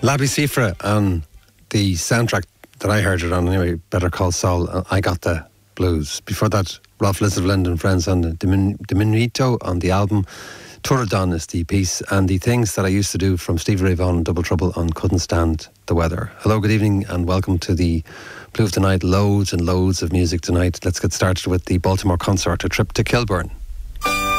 Labby Sifra on the soundtrack that I heard it on anyway, Better Call Saul, I Got the Blues. Before that, Ralph Lislevland and Friends on the Diminuito on the album. Touradon is the piece, and the things that I used to do from Stevie Ray Vaughan and Double Trouble on Couldn't Stand the Weather. Hello, good evening, and welcome to the Blue of the Night. Loads and loads of music tonight. Let's get started with the Baltimore Consort, A Trip to Kilburn.